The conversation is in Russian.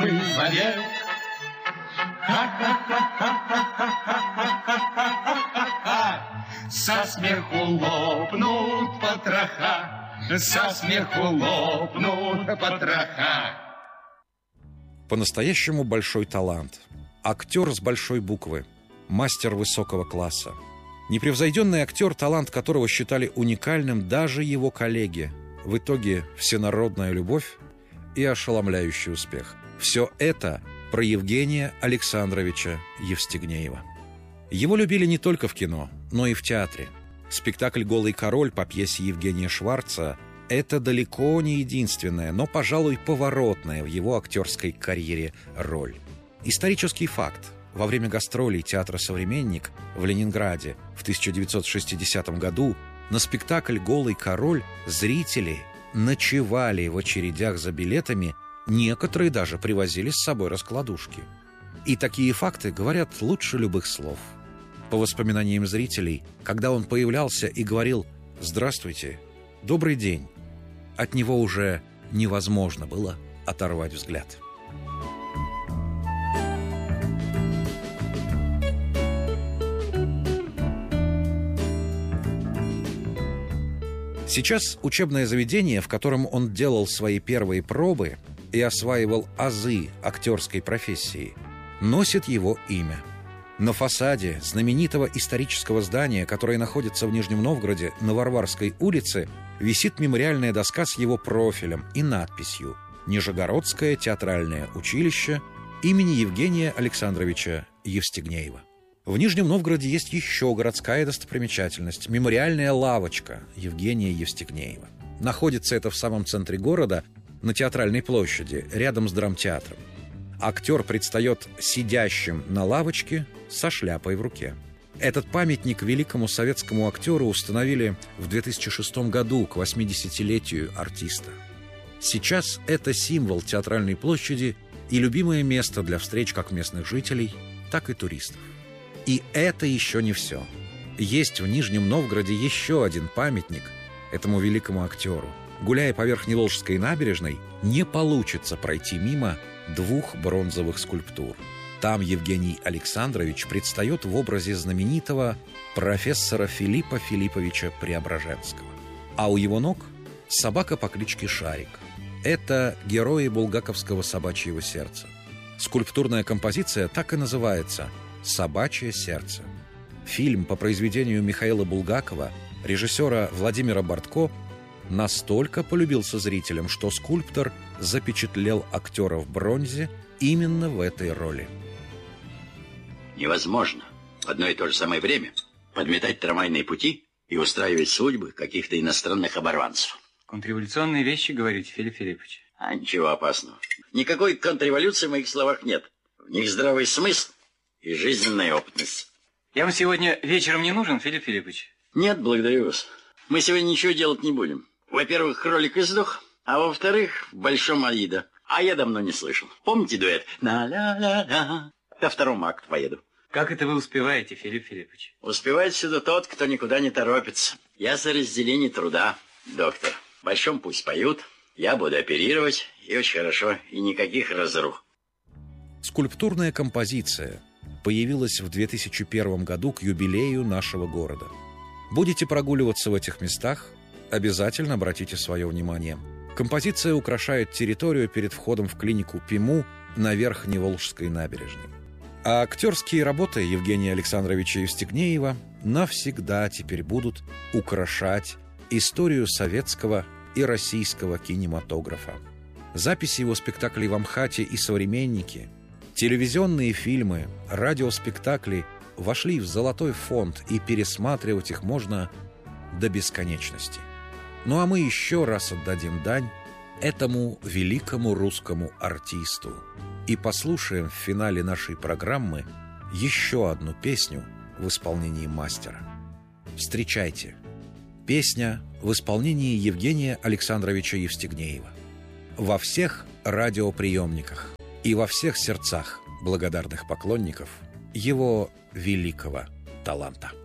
мы вовек. Со смеху лопнут потроха, со смеху лопнут потроха. По-настоящему большой талант. Актер с большой буквы. Мастер высокого класса. Непревзойденный актер, талант которого считали уникальным даже его коллеги. В итоге всенародная любовь и ошеломляющий успех. Все это про Евгения Александровича Евстигнеева. Его любили не только в кино, но и в театре. Спектакль «Голый король» по пьесе Евгения Шварца – это далеко не единственная, но, пожалуй, поворотная в его актерской карьере роль. Исторический факт. Во время гастролей театра «Современник» в Ленинграде в 1960 году на спектакль «Голый король» зрители ночевали в очередях за билетами, некоторые даже привозили с собой раскладушки. И такие факты говорят лучше любых слов. По воспоминаниям зрителей, когда он появлялся и говорил «Здравствуйте, добрый день», от него уже невозможно было оторвать взгляд. Сейчас учебное заведение, в котором он делал свои первые пробы и осваивал азы актерской профессии, носит его имя. На фасаде знаменитого исторического здания, которое находится в Нижнем Новгороде на Варварской улице, висит мемориальная доска с его профилем и надписью «Нижегородское театральное училище имени Евгения Александровича Евстигнеева». В Нижнем Новгороде есть еще городская достопримечательность – мемориальная лавочка Евгения Евстигнеева. Находится это в самом центре города, на Театральной площади, рядом с драмтеатром. Актер предстает сидящим на лавочке со шляпой в руке. Этот памятник великому советскому актеру установили в 2006 году к 80-летию артиста. Сейчас это символ Театральной площади и любимое место для встреч как местных жителей, так и туристов. И это еще не все. Есть в Нижнем Новгороде еще один памятник этому великому актеру. Гуляя по Верхневолжской набережной, не получится пройти мимо двух бронзовых скульптур. Там Евгений Александрович предстает в образе знаменитого профессора Филиппа Филипповича Преображенского. А у его ног собака по кличке Шарик. Это герои булгаковского собачьего сердца. Скульптурная композиция так и называется «Собачье сердце». Фильм по произведению Михаила Булгакова, режиссера Владимира Бортко, настолько полюбился зрителям, что скульптор запечатлел актера в бронзе именно в этой роли. Невозможно в одно и то же самое время подметать трамвайные пути и устраивать судьбы каких-то иностранных оборванцев. Контрреволюционные вещи, говорите, Филипп Филиппович? А ничего опасного. Никакой контрреволюции в моих словах нет. В них здравый смысл и жизненная опытность. Я вам сегодня вечером не нужен, Филипп Филиппович? Нет, благодарю вас. Мы сегодня ничего делать не будем. Во-первых, кролик издох, а во-вторых, в Большом Аида. А я давно не слышал. Помните дуэт? На-ля-ля-ля. До второго акта поеду. Как это вы успеваете, Филипп Филиппович? Успевает сюда тот, кто никуда не торопится. Я за разделение труда, доктор. В Большом пусть поют, я буду оперировать, и очень хорошо, и никаких разрух. Скульптурная композиция появилась в 2001 году к юбилею нашего города. Будете прогуливаться в этих местах, обязательно обратите свое внимание. Композиция украшает территорию перед входом в клинику ПИМУ на Верхневолжской набережной. А актерские работы Евгения Александровича Евстигнеева навсегда теперь будут украшать историю советского и российского кинематографа. Записи его спектаклей в Амхате и «Современнике», телевизионные фильмы, радиоспектакли вошли в золотой фонд, и пересматривать их можно до бесконечности. Ну а мы еще раз отдадим дань этому великому русскому артисту и послушаем в финале нашей программы еще одну песню в исполнении мастера. Встречайте! Песня в исполнении Евгения Александровича Евстигнеева. Во всех радиоприемниках и во всех сердцах благодарных поклонников его великого таланта.